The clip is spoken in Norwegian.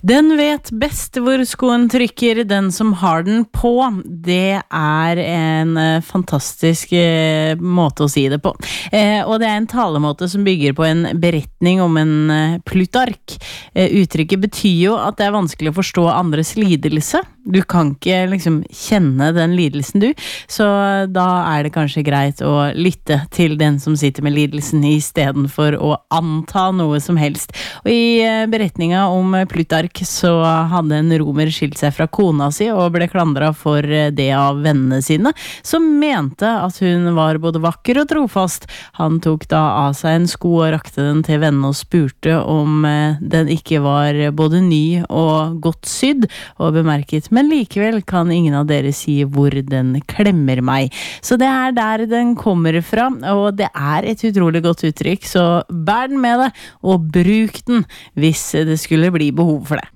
Den vet best hvor skoen trykker, den som har den på. Det er en fantastisk måte å si det på. Og det er en talemåte som bygger på en beretning om en Plutark. Uttrykket betyr jo at det er vanskelig å forstå andres lidelse. Du kan ikke liksom kjenne den lidelsen du, så da er det kanskje greit å lytte til den som sitter med lidelsen i stedet for å anta noe som helst. Og i beretninga om Plutark så hadde en romer skilt seg fra kona si og ble klandret for det av vennene sine, som mente at hun var både vakker og trofast. Han tok da av seg en sko og rakte den til vennene og spurte om den ikke var både ny og godt sydd, og bemerket, men likevel kan ingen av dere si hvor den klemmer meg. Så det er der den kommer fra, og det er et utrolig godt uttrykk, så bær den med deg og bruk den hvis det skulle bli behov for det.